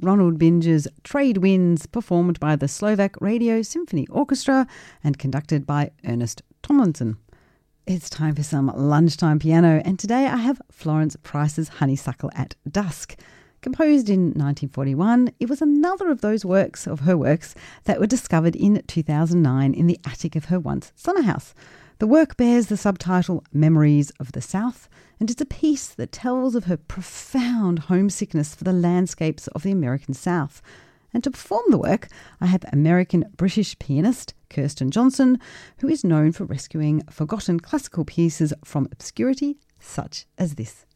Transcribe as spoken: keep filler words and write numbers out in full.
Ronald Binge's Trade Winds, performed by the Slovak Radio Symphony Orchestra and conducted by Ernest Tomlinson. It's time for some lunchtime piano, and today I have Florence Price's Honeysuckle at Dusk. Composed in nineteen forty-one, it was another of those works of her works that were discovered in two thousand nine in the attic of her once summer house. The work bears the subtitle Memories of the South, and it's a piece that tells of her profound homesickness for the landscapes of the American South. And to perform the work, I have American-British pianist Kirsten Johnson, who is known for rescuing forgotten classical pieces from obscurity, such as this.